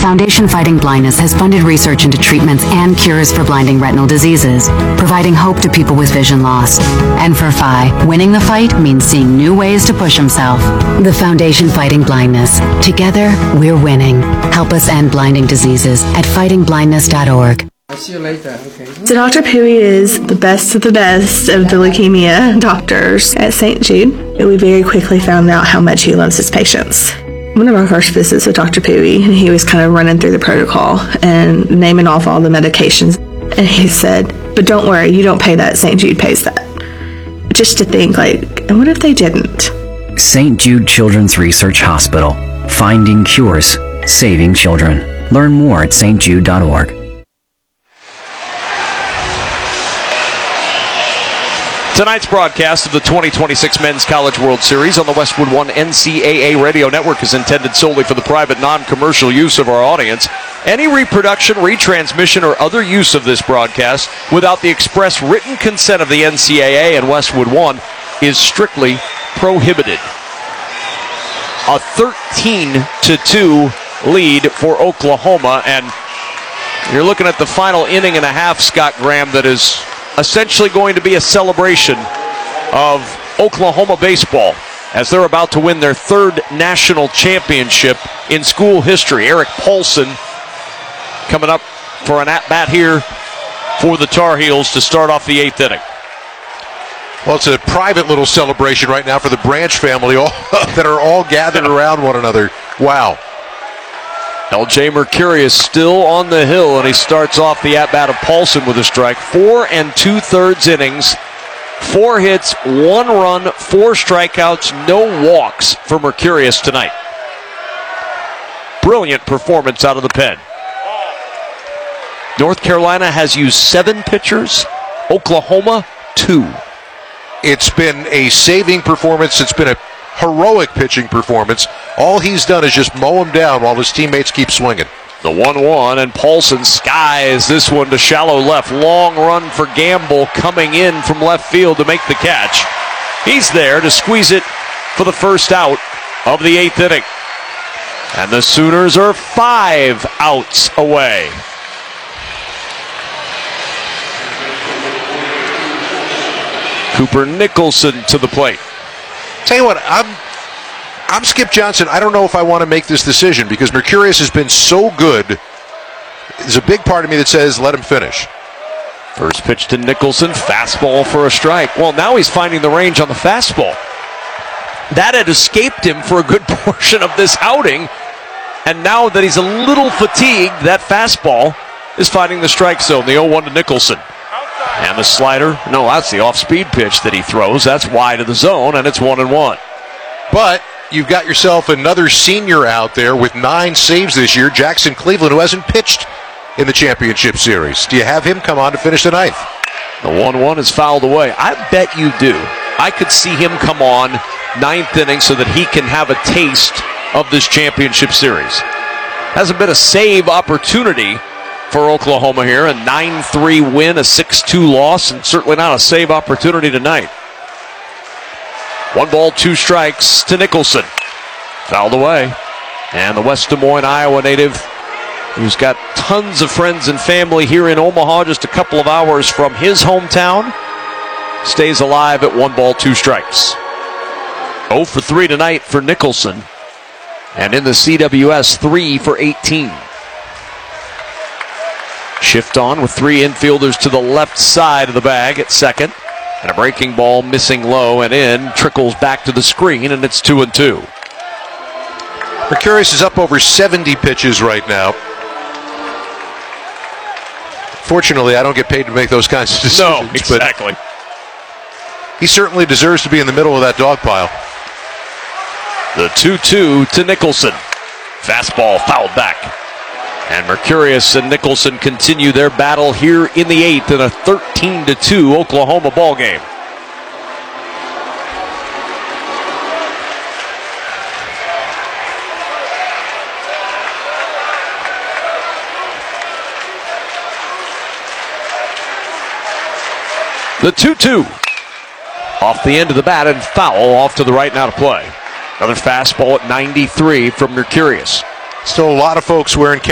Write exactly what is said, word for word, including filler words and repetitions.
Foundation Fighting Blindness has funded research into treatments and cures for blinding retinal diseases, providing hope to people with vision loss. And for F I, winning the fight means seeing new ways to push himself. The Foundation Fighting Blindness. Together, we're winning. Help us end blinding diseases at fighting blindness dot org. I'll see you later, okay? So Doctor Pui is the best of the best of the leukemia doctors at Saint Jude. And we very quickly found out how much he loves his patients. One of our first visits with Doctor Pui, he was kind of running through the protocol and naming off all the medications. And he said, but don't worry, you don't pay that, Saint Jude pays that. Just to think, like, and what if they didn't? Saint Jude Children's Research Hospital. Finding cures, saving children. Learn more at s t jude dot org. Tonight's broadcast of the twenty twenty-six Men's College World Series on the Westwood One N C A A radio network is intended solely for the private, non-commercial use of our audience. Any reproduction, retransmission, or other use of this broadcast without the express written consent of the N C A A and Westwood One is strictly prohibited. A thirteen to two lead for Oklahoma, and you're looking at the final inning and a half, Scott Graham, that is essentially going to be a celebration of Oklahoma baseball as they're about to win their third national championship in school history. Eric Paulson coming up for an at-bat here for the Tar Heels to start off the eighth inning. Well, it's a private little celebration right now for the Branch family all, that are all gathered around one another. Wow. L J Mercurius still on the hill, and he starts off the at-bat of Paulson with a strike. Four and two-thirds innings, four hits, one run, four strikeouts, no walks for Mercurius tonight. Brilliant performance out of the pen. North Carolina has used seven pitchers, Oklahoma, two. It's been a saving performance. It's been a heroic pitching performance. All he's done is just mow him down while his teammates keep swinging. The one one, and Paulson skies this one to shallow left. Long run for Gamble coming in from left field to make the catch. He's there to squeeze it for the first out of the eighth inning. And the Sooners are five outs away. Cooper Nicholson to the plate. Tell you what, I'm I'm Skip Johnson. I don't know if I want to make this decision because Mercurius has been so good. There's a big part of me that says let him finish. First pitch to Nicholson, fastball for a strike. Well, now he's finding the range on the fastball. That had escaped him for a good portion of this outing, and now that he's a little fatigued, that fastball is finding the strike zone. The oh one to Nicholson. And the slider, no, that's the off-speed pitch that he throws. That's wide of the zone, and it's one and one. But you've got yourself another senior out there with nine saves this year, Jackson Cleveland, who hasn't pitched in the championship series. Do you have him come on to finish the ninth? The one one is fouled away. I bet you do. I could see him come on ninth inning so that he can have a taste of this championship series. Hasn't been a save opportunity for Oklahoma here. A nine three win, a six two loss, and certainly not a save opportunity tonight. One ball, two strikes to Nicholson. Fouled away. And the West Des Moines, Iowa native, who's got tons of friends and family here in Omaha, just a couple of hours from his hometown, stays alive at one ball, two strikes. oh for three tonight for Nicholson. And in the C W S, three for eighteen. Shift on with three infielders to the left side of the bag at second. And a breaking ball missing low and in. Trickles back to the screen, and it's two and two. Mercurius is up over seventy pitches right now. Fortunately, I don't get paid to make those kinds of decisions. No, exactly. But he certainly deserves to be in the middle of that dog pile. The two two to Nicholson. Fastball fouled back. And Mercurius and Nicholson continue their battle here in the eighth in a thirteen to two Oklahoma ball game. The two two. Off the end of the bat and foul off to the right now to play. Another fastball at ninety-three from Mercurius. Still a lot of folks wearing